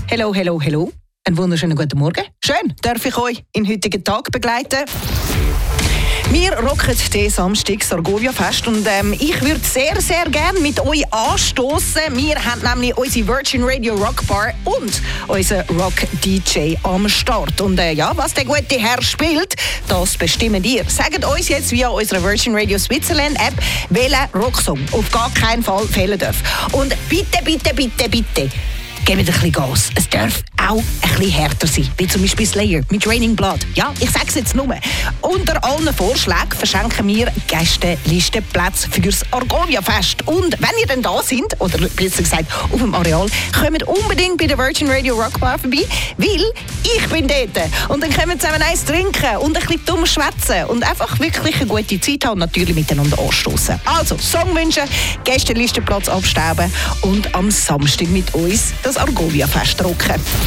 Hello. Einen wunderschönen guten Morgen. Schön, darf ich euch in heutigen Tag begleiten. Wir rocken diesen Samstag das Argovia-Fest und ich würde sehr, sehr gerne mit euch anstoßen. Wir haben nämlich unsere Virgin Radio Rock Bar und unseren Rock-DJ am Start. Und was der gute Herr spielt, das bestimmt ihr. Sagt uns jetzt via unserer Virgin Radio Switzerland App, welcher Rocksong auf gar keinen Fall fehlen darf. Und bitte, gebt ein bisschen Gas. Es darf auch ein bisschen härter sein, wie zum Beispiel Slayer mit Raining Blood. Ja, ich sage es jetzt nur. Unter allen Vorschlägen verschenken wir Gästelistenplätze fürs Argovia-Fest. Und wenn ihr dann da seid, oder besser gesagt auf dem Areal, kommt unbedingt bei der Virgin Radio Rock Bar vorbei, weil ich bin dort. Und dann können wir zusammen eins trinken und ein bisschen dumm schwätzen und einfach wirklich eine gute Zeit haben und natürlich miteinander anstoßen. Also, Songwünsche, Gästelistenplatz abstauben und am Samstag mit uns das Argovia-Fest rocken.